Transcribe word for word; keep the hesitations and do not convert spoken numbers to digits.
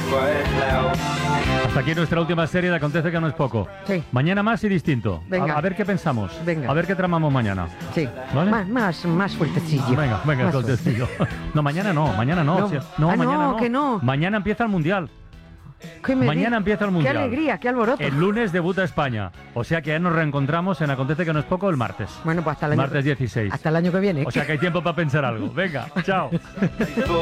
Hasta aquí nuestra última serie de Acontece que no es poco. Sí. Mañana más y distinto. Venga. A, a ver qué pensamos. Venga. A ver qué tramamos mañana. Sí. ¿Vale? Más, más, más fuertecillo. Venga, venga, Más entonces, No, mañana no, mañana no. No. o sea, no, Ah, no, mañana no. que no. Mañana empieza el Mundial. ¿Qué me Mañana di- empieza el Mundial. Qué alegría, qué alboroto. El lunes debuta España. O sea que ya nos reencontramos en Acontece que no es poco el martes. Bueno, pues hasta el año Martes dieciséis. Hasta el año que viene. O sea que hay tiempo para pensar algo. Venga, chao.